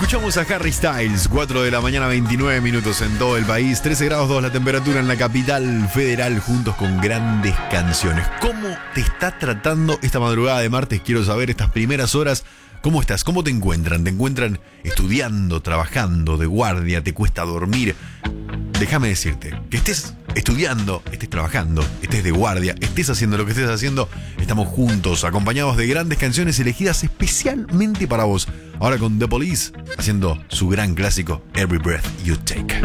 Escuchamos a Harry Styles, 4 de la mañana, 29 minutos en todo el país, 13 grados 2 la temperatura en la capital federal, juntos con grandes canciones. ¿Cómo te está tratando esta madrugada de martes? Quiero saber estas primeras horas. ¿Cómo estás? ¿Cómo te encuentran? ¿Te encuentran estudiando, trabajando, de guardia? ¿Te cuesta dormir? Déjame decirte, que estés estudiando, estés trabajando, estés de guardia, estés haciendo lo que estés haciendo, estamos juntos, acompañados de grandes canciones elegidas especialmente para vos. Ahora con The Police, haciendo su gran clásico, Every Breath You Take.